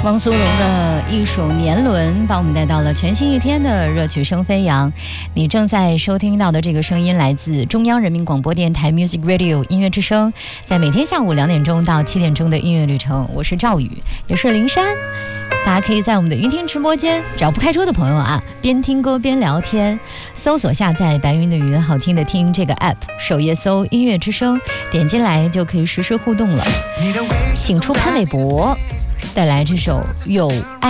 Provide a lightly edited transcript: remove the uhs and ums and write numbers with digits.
汪苏泷的一首《年轮》把我们带到了全新一天的热曲声飞扬。你正在收听到的这个声音来自中央人民广播电台 Music Radio 音乐之声，在每天下午2点钟到7点钟的音乐旅程，我是赵宇，也是林珊。大家可以在我们的云听直播间，只要不开车的朋友啊，边听歌边聊天，搜索下载白云的语言好听的听这个 app， 首页搜音乐之声，点进来就可以实时互动了。请出潘玮柏带来这首《有爱》。